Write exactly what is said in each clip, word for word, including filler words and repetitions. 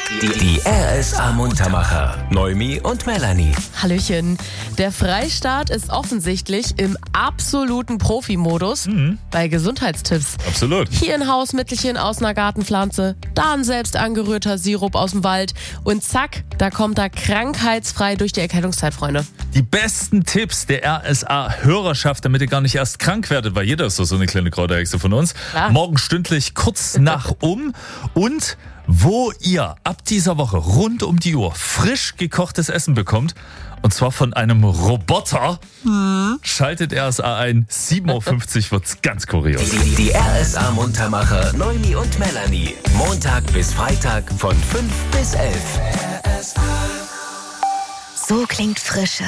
Die, die R S A-Muntermacher. Noemi und Melanie. Hallöchen. Der Freistaat ist offensichtlich im absoluten Profi-Modus mhm. bei Gesundheitstipps. Absolut. Hier ein Hausmittelchen aus einer Gartenpflanze, da ein selbst angerührter Sirup aus dem Wald und zack, da kommt er krankheitsfrei durch die Erkältungszeit, Freunde. Die besten Tipps der R S A-Hörerschaft, damit ihr gar nicht erst krank werdet, weil jeder ist doch so eine kleine Kräuterhexe von uns. Klar. Morgen stündlich kurz nach um und wo ihr ab dieser Woche rund um die Uhr frisch gekochtes Essen bekommt, und zwar von einem Roboter, hm. schaltet R S A ein, sieben Uhr fünfzig wird's ganz kurios. Die, die R S A-Muntermacher Noemi und Melanie, Montag bis Freitag von fünf bis elf. R S A. So klingt Frische.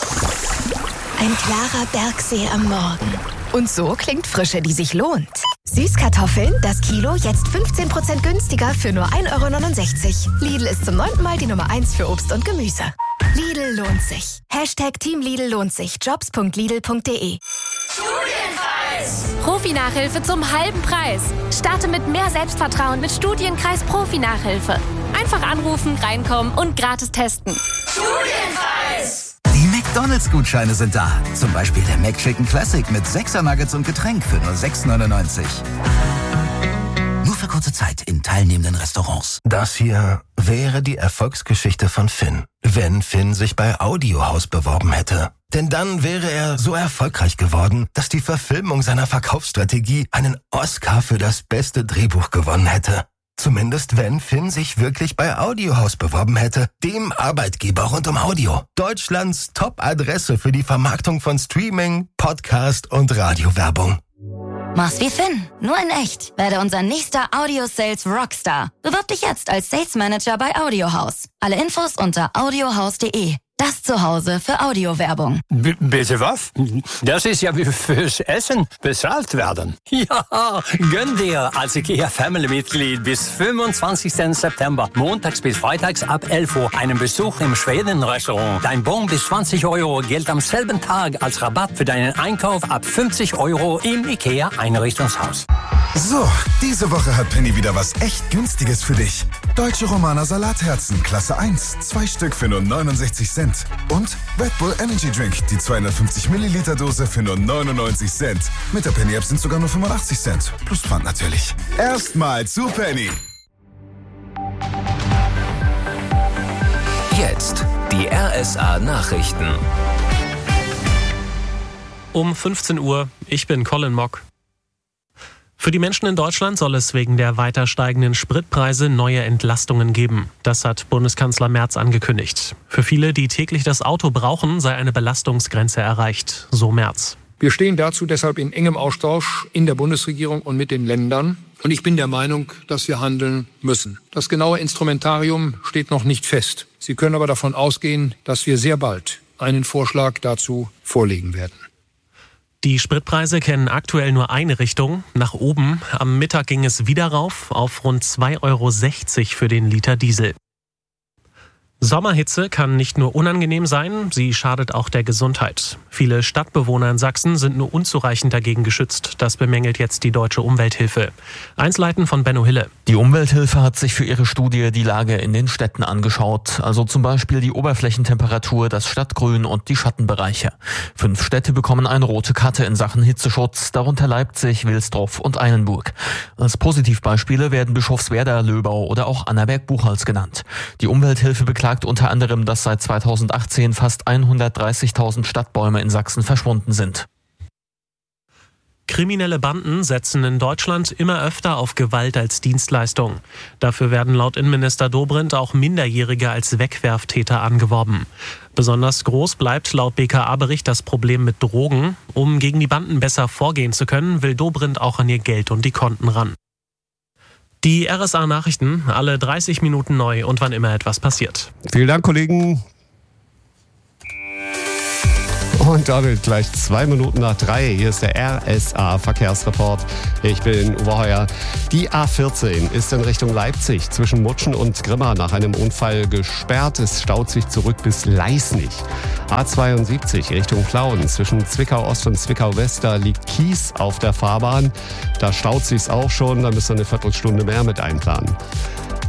Ein klarer Bergsee am Morgen. Und so klingt Frische, die sich lohnt. Süßkartoffeln, das Kilo, jetzt fünfzehn Prozent günstiger für nur ein Euro neunundsechzig. Lidl ist zum neunten Mal die Nummer eins für Obst und Gemüse. Lidl lohnt sich. Hashtag Team Lidl lohnt sich. Jobs punkt lidl punkt de. Studienkreis. Profi-Nachhilfe zum halben Preis. Starte mit mehr Selbstvertrauen mit Studienkreis Profi-Nachhilfe. Einfach anrufen, reinkommen und gratis testen. Studienkreis. Die McDonalds-Gutscheine sind da. Zum Beispiel der McChicken Classic mit sechser Nuggets und Getränk für nur sechs neunundneunzig. Nur für kurze Zeit in teilnehmenden Restaurants. Das hier wäre die Erfolgsgeschichte von Finn, wenn Finn sich bei Audiohaus beworben hätte. Denn dann wäre er so erfolgreich geworden, dass die Verfilmung seiner Verkaufsstrategie einen Oscar für das beste Drehbuch gewonnen hätte. Zumindest wenn Finn sich wirklich bei Audiohaus beworben hätte, dem Arbeitgeber rund um Audio. Deutschlands Top-Adresse für die Vermarktung von Streaming, Podcast und Radiowerbung. Mach's wie Finn, nur in echt. Werde unser nächster Audio-Sales Rockstar. Bewirb dich jetzt als Sales Manager bei Audiohaus. Alle Infos unter audiohaus punkt de. Das Zuhause für Audiowerbung. B- bitte was? Das ist ja wie fürs Essen bezahlt werden. Ja, gönn dir als IKEA-Family-Mitglied bis fünfundzwanzigsten September, montags bis freitags ab elf Uhr, einen Besuch im Schweden-Restaurant. Dein Bon bis zwanzig Euro gilt am selben Tag als Rabatt für deinen Einkauf ab fünfzig Euro im IKEA-Einrichtungshaus. So, diese Woche hat Penny wieder was echt Günstiges für dich. Deutsche Romaner Salatherzen, Klasse eins, zwei Stück für nur neunundsechzig Cent. Und Red Bull Energy Drink, die zweihundertfünfzig Milliliter Dose für nur neunundneunzig Cent. Mit der Penny App sind sogar nur fünfundachtzig Cent. Plus Pfand natürlich. Erstmal zu Penny. Jetzt die R S A-Nachrichten. Um fünfzehn Uhr, ich bin Colin Mock. Für die Menschen in Deutschland soll es wegen der weiter steigenden Spritpreise neue Entlastungen geben. Das hat Bundeskanzler Merz angekündigt. Für viele, die täglich das Auto brauchen, sei eine Belastungsgrenze erreicht, so Merz. Wir stehen dazu deshalb in engem Austausch in der Bundesregierung und mit den Ländern. Und ich bin der Meinung, dass wir handeln müssen. Das genaue Instrumentarium steht noch nicht fest. Sie können aber davon ausgehen, dass wir sehr bald einen Vorschlag dazu vorlegen werden. Die Spritpreise kennen aktuell nur eine Richtung, nach oben. Am Mittag ging es wieder rauf auf rund zwei Euro sechzig für den Liter Diesel. Sommerhitze kann nicht nur unangenehm sein, sie schadet auch der Gesundheit. Viele Stadtbewohner in Sachsen sind nur unzureichend dagegen geschützt. Das bemängelt jetzt die Deutsche Umwelthilfe. Einsleiten von Benno Hille. Die Umwelthilfe hat sich für ihre Studie die Lage in den Städten angeschaut. Also zum Beispiel die Oberflächentemperatur, das Stadtgrün und die Schattenbereiche. Fünf Städte bekommen eine rote Karte in Sachen Hitzeschutz, darunter Leipzig, Wilsdruff und Einenburg. Als Positivbeispiele werden Bischofswerda, Löbau oder auch Annaberg-Buchholz genannt. Die Umwelthilfe beklagt unter anderem, dass seit zweitausendachtzehn fast hundertdreißigtausend Stadtbäume in Sachsen verschwunden sind. Kriminelle Banden setzen in Deutschland immer öfter auf Gewalt als Dienstleistung. Dafür werden laut Innenminister Dobrindt auch Minderjährige als Wegwerftäter angeworben. Besonders groß bleibt laut B K A-Bericht das Problem mit Drogen. Um gegen die Banden besser vorgehen zu können, will Dobrindt auch an ihr Geld und die Konten ran. Die R S A-Nachrichten, alle dreißig Minuten neu und wann immer etwas passiert. Vielen Dank, Kollegen. Und damit gleich zwei Minuten nach drei. Hier ist der R S A-Verkehrsreport. Ich bin Uwe Heuer. Die A vierzehn ist in Richtung Leipzig zwischen Mutschen und Grimma nach einem Unfall gesperrt. Es staut sich zurück bis Leisnig. A zweiundsiebzig Richtung Plauen zwischen Zwickau Ost und Zwickau West. Da liegt Kies auf der Fahrbahn. Da staut sich's auch schon. Da müsst ihr eine Viertelstunde mehr mit einplanen.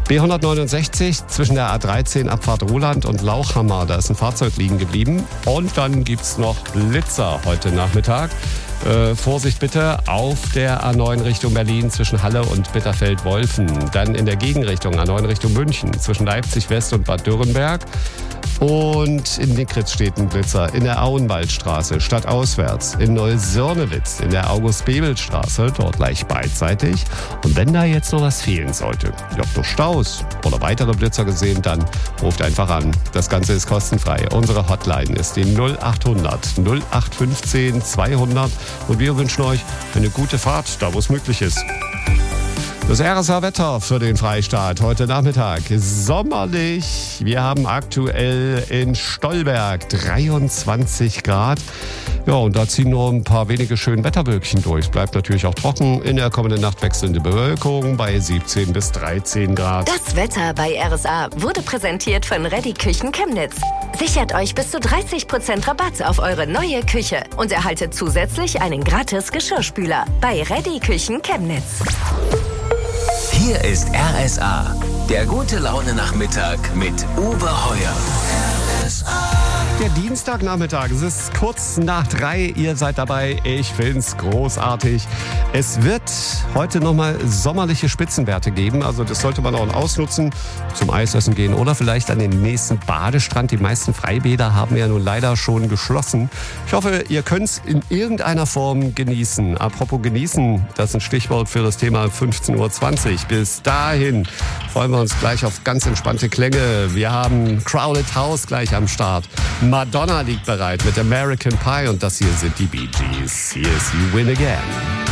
B hundertneunundsechzig zwischen der A dreizehn Abfahrt Roland und Lauchhammer. Da ist ein Fahrzeug liegen geblieben. Und dann gibt's noch Blitzer heute Nachmittag. Äh, Vorsicht bitte auf der A neun Richtung Berlin zwischen Halle und Bitterfeld-Wolfen. Dann in der Gegenrichtung A neun Richtung München zwischen Leipzig West und Bad Dürrenberg. Und in Nickritz steht ein Blitzer in der Auenwaldstraße stadtauswärts, in Neusörnewitz in der August-Bebel-Straße, dort gleich beidseitig. Und wenn da jetzt noch was fehlen sollte, ihr habt noch Staus oder weitere Blitzer gesehen, dann ruft einfach an. Das Ganze ist kostenfrei. Unsere Hotline ist die null achthundert null acht fünfzehn zweihundert und wir wünschen euch eine gute Fahrt, da wo es möglich ist. Das R S A-Wetter für den Freistaat heute Nachmittag. Sommerlich. Wir haben aktuell in Stolberg dreiundzwanzig Grad. Ja, und da ziehen nur ein paar wenige schöne Wetterwölkchen durch. Es bleibt natürlich auch trocken. In der kommenden Nacht wechselnde Bewölkung bei siebzehn bis dreizehn Grad. Das Wetter bei R S A wurde präsentiert von Reddy Küchen Chemnitz. Sichert euch bis zu dreißig Prozent Rabatt auf eure neue Küche und erhaltet zusätzlich einen gratis Geschirrspüler bei Reddy Küchen Chemnitz. Hier ist R S A, der gute Laune-Nachmittag mit Uwe Heuer. R S A. Der Dienstagnachmittag, es ist kurz nach drei, ihr seid dabei, ich find's großartig. Es wird heute nochmal sommerliche Spitzenwerte geben, also das sollte man auch ausnutzen, zum Eisessen gehen oder vielleicht an den nächsten Badestrand. Die meisten Freibäder haben ja nun leider schon geschlossen. Ich hoffe, ihr könnt's in irgendeiner Form genießen. Apropos genießen, das ist ein Stichwort für das Thema fünfzehn Uhr zwanzig. Bis dahin freuen wir uns gleich auf ganz entspannte Klänge. Wir haben Crowded House gleich am Start. Madonna liegt bereit mit American Pie und das hier sind die Bee Gees. Hier ist You Win Again.